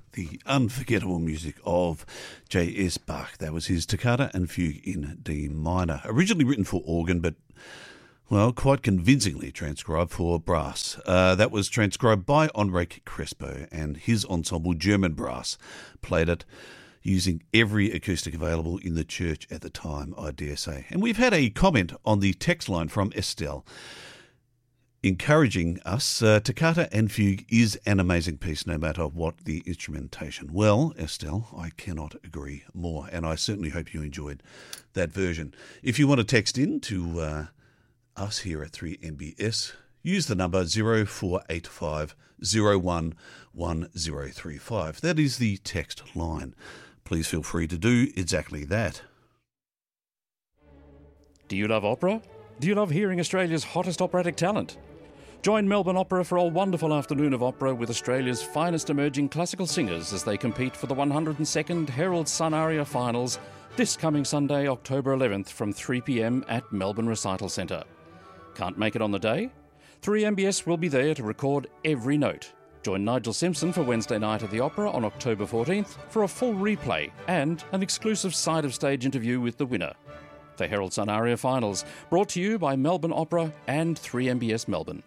The unforgettable music of J.S. Bach. That was his Toccata and Fugue in D minor. Originally written for organ, but, well, quite convincingly transcribed for brass. That was transcribed by Enrique Crespo, and his ensemble German Brass played it using every acoustic available in the church at the time, I dare say. And we've had a comment on the text line from Estelle, encouraging us, Toccata and Fugue is an amazing piece no matter what the instrumentation. Well, Estelle, I cannot agree more, and I certainly hope you enjoyed that version. If you want to text in to us here at 3MBS, use the number 0485 01 1035. That is the text line. Please feel free to do exactly that. Do you love opera? Do you love hearing Australia's hottest operatic talent? Join Melbourne Opera for a wonderful afternoon of opera with Australia's finest emerging classical singers as they compete for the 102nd Herald Sun Aria Finals this coming Sunday, October 11th from 3 p.m. at Melbourne Recital Centre. Can't make it on the day? 3MBS will be there to record every note. Join Nigel Simpson for Wednesday night at the Opera on October 14th for a full replay and an exclusive side-of-stage interview with the winner. The Herald Sun Aria Finals, brought to you by Melbourne Opera and 3MBS Melbourne.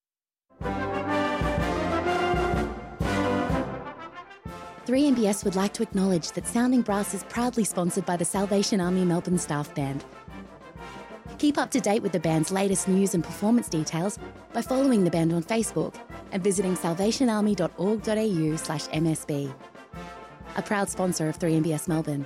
3MBS would like to acknowledge that Sounding Brass is proudly sponsored by the Salvation Army Melbourne Staff Band. Keep up to date with the band's latest news and performance details by following the band on Facebook and visiting salvationarmy.org.au/MSB. A proud sponsor of 3MBS Melbourne.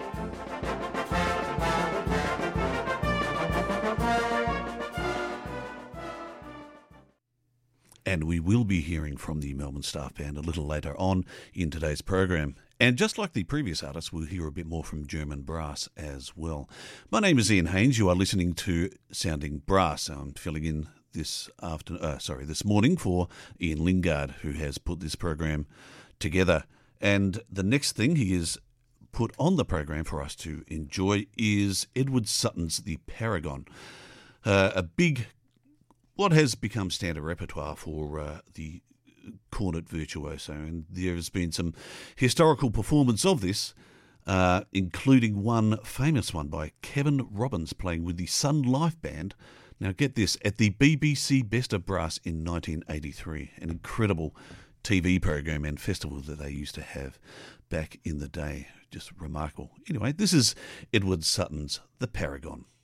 And we will be hearing from the Melbourne Staff Band a little later on in today's program. And just like the previous artists, we'll hear a bit more from German Brass as well. My name is Ian Haynes. You are listening to Sounding Brass. I'm filling in this morning for Ian Lingard, who has put this program together. And the next thing he has put on the program for us to enjoy is Edward Sutton's The Paragon, what has become standard repertoire for the cornet virtuoso, and there has been some historical performance of this, including one famous one by Kevin Robbins playing with the Sun Life Band. Now get this, at the BBC Best of Brass in 1983, an incredible TV program and festival that they used to have back in the day. Just remarkable. Anyway, this is Edward Sutton's The Paragon.